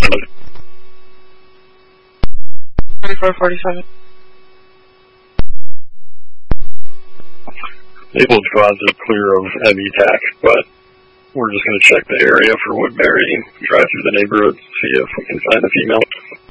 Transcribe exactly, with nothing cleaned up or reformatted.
thirty-four forty-seven. Able to go out to the clear of M E T A C, but we're just going to check the area for Woodbury, drive through the neighborhood, see if we can find a female.